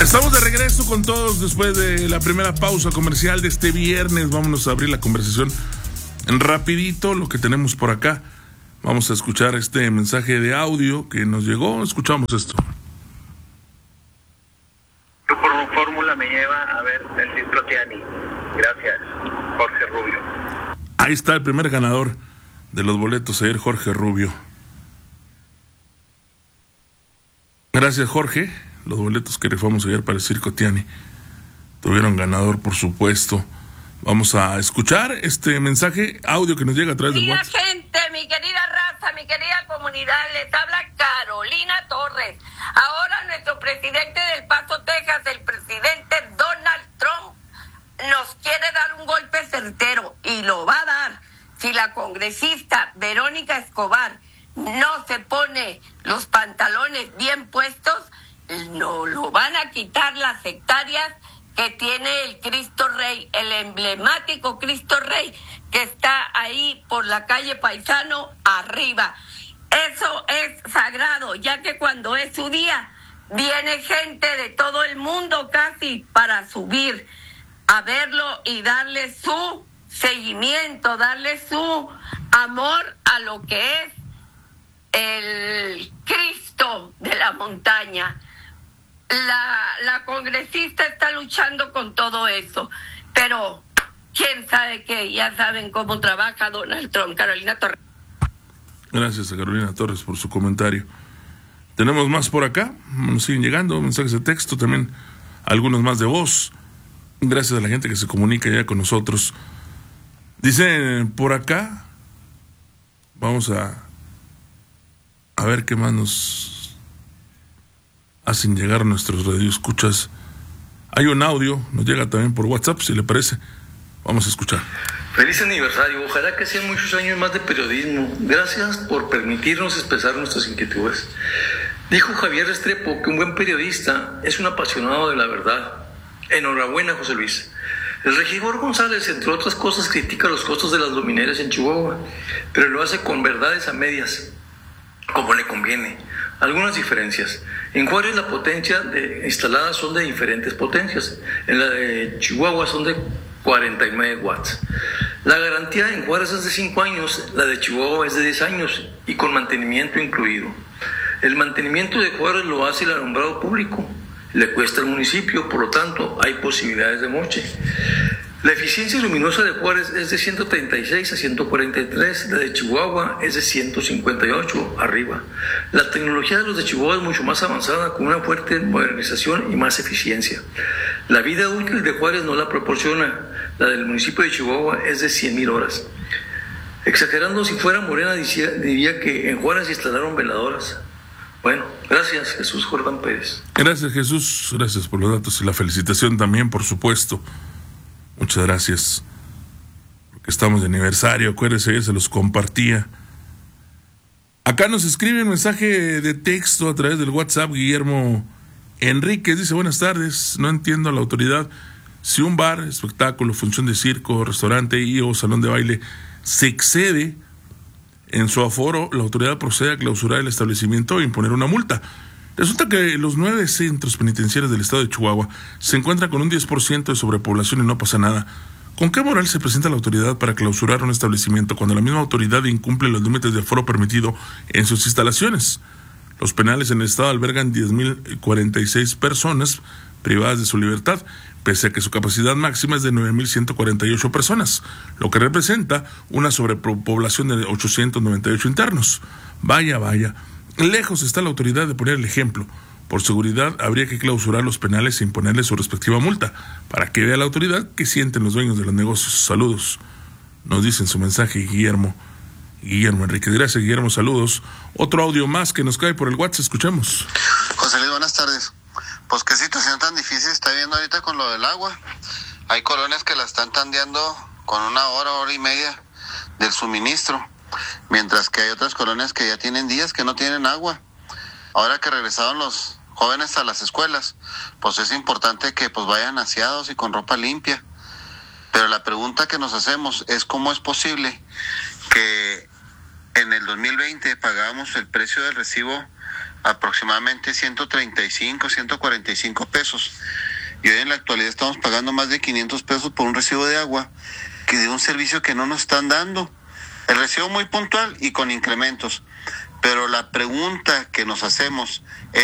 Estamos de regreso con todos después de la primera pausa comercial de este viernes. Vámonos a abrir la conversación rapidito, lo que tenemos por acá. Vamos a escuchar este mensaje de audio que nos llegó. Escuchamos esto. Tú por fórmula me lleva a ver el Ciclo Tiani. Gracias, Jorge Rubio. Ahí está el primer ganador de los boletos ayer, Jorge Rubio. Gracias, Jorge. Los boletos que rifamos ayer para el Circo Tiani tuvieron ganador, por supuesto. Vamos a escuchar este mensaje audio que nos llega a través del WhatsApp. Gente, mi querida raza, mi querida comunidad, les habla Carolina Torres. Ahora nuestro presidente del Paso, Texas, el presidente Donald Trump, nos quiere dar un golpe certero y lo va a dar si la congresista Verónica Escobar no se pone los pantalones bien puestos. No lo van a quitar las hectáreas que tiene el Cristo Rey, el emblemático Cristo Rey que está ahí por la calle Paisano arriba. Eso es sagrado, ya que cuando es su día viene gente de todo el mundo casi para subir a verlo y darle su seguimiento, darle su amor a lo que es el Cristo de la montaña. La congresista está luchando con todo eso, pero quién sabe qué, ya saben cómo trabaja Donald Trump. Carolina Torres. Gracias a Carolina Torres por su comentario. Tenemos más por acá, nos siguen llegando mensajes de texto, también algunos más de voz. Gracias a la gente que se comunica ya con nosotros. Dicen por acá, vamos a ver qué más nos hacen llegar nuestros radioescuchas. Hay un audio, nos llega también por WhatsApp, si le parece. Vamos a escuchar. Feliz aniversario, ojalá que sean muchos años más de periodismo. Gracias por permitirnos expresar nuestras inquietudes. Dijo Javier Restrepo que un buen periodista es un apasionado de la verdad. Enhorabuena, José Luis. El regidor González, entre otras cosas, critica los costos de las luminarias en Chihuahua, pero lo hace con verdades a medias, como le conviene. Algunas diferencias. En Juárez la potencia instalada son de diferentes potencias. En la de Chihuahua son de 49 watts. La garantía en Juárez es de 5 años, la de Chihuahua es de 10 años y con mantenimiento incluido. El mantenimiento de Juárez lo hace el alumbrado público. Le cuesta al municipio, por lo tanto hay posibilidades de moche. La eficiencia luminosa de Juárez es de 136 a 143, la de Chihuahua es de 158 arriba. La tecnología de los de Chihuahua es mucho más avanzada, con una fuerte modernización y más eficiencia. La vida útil de Juárez no la proporciona, la del municipio de Chihuahua es de 100,000 horas. Exagerando, si fuera Morena diría que en Juárez instalaron veladoras. Bueno, gracias Jesús Jordán Pérez. Gracias Jesús, gracias por los datos y la felicitación también, por supuesto. Muchas gracias, porque estamos de aniversario, acuérdense, ayer se los compartía. Acá nos escribe un mensaje de texto a través del WhatsApp, Guillermo Enríquez, dice: buenas tardes, no entiendo a la autoridad si un bar, espectáculo, función de circo, restaurante y o salón de baile se excede en su aforo, la autoridad procede a clausurar el establecimiento e imponer una multa. Resulta que los 9 centros penitenciarios del estado de Chihuahua se encuentran con un 10% de sobrepoblación y no pasa nada. ¿Con qué moral se presenta la autoridad para clausurar un establecimiento cuando la misma autoridad incumple los límites de aforo permitido en sus instalaciones? Los penales en el estado albergan 10,046 personas privadas de su libertad, pese a que su capacidad máxima es de 9,148 personas, lo que representa una sobrepoblación de 898 internos. Vaya. Lejos está la autoridad de poner el ejemplo. Por seguridad, habría que clausurar los penales e imponerle su respectiva multa, para que vea la autoridad que sienten los dueños de los negocios. Saludos, nos dice en su mensaje Guillermo Enrique. Gracias, Guillermo, saludos. Otro audio más que nos cae por el WhatsApp, escuchamos. José Luis, buenas tardes. Pues qué situación tan difícil está viendo ahorita con lo del agua. Hay colonias que la están tandeando con una hora y media del suministro, mientras que hay otras colonias que ya tienen días que no tienen agua. Ahora que regresaron los jóvenes a las escuelas, pues es importante que pues vayan aseados y con ropa limpia. Pero la pregunta que nos hacemos es cómo es posible que en el 2020 pagábamos el precio del recibo aproximadamente 135, 145 pesos. Y hoy en la actualidad estamos pagando más de 500 pesos por un recibo de agua, que de un servicio que no nos están dando. El recibo muy puntual y con incrementos. Pero la pregunta que nos hacemos es